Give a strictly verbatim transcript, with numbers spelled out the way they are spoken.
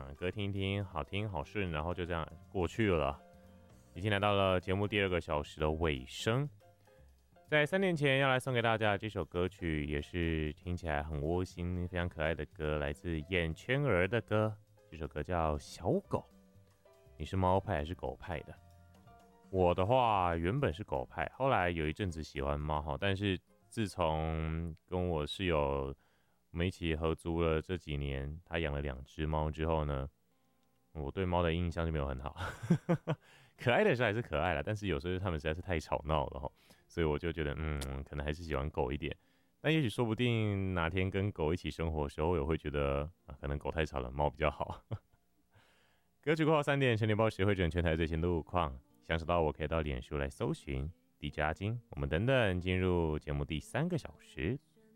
享，歌听一听，好听好顺，然后就这样过去了。已经来到了节目第二个小时的尾声。在三年前要来送给大家这首歌曲，也是听起来很窝心、非常可爱的歌，来自眼圈儿的歌。这首歌叫《小狗》。你是猫派还是狗派的？我的话原本是狗派，后来有一阵子喜欢猫哈，但是自从跟我室友我们一起合租了这几年，他养了两只猫之后呢，我对猫的印象就没有很好。可爱的时候还是可爱啦，但是有时候他们实在是太吵闹了哈，所以我就觉得嗯，可能还是喜欢狗一点。但也许说不定哪天跟狗一起生活的时候，我也会觉得、啊、可能狗太吵了，猫比较好。歌曲过后三点，全联播协会整全台最新路况。想知道我可以到脸书来搜寻 D J 阿金。我们等等进入节目第三个小时。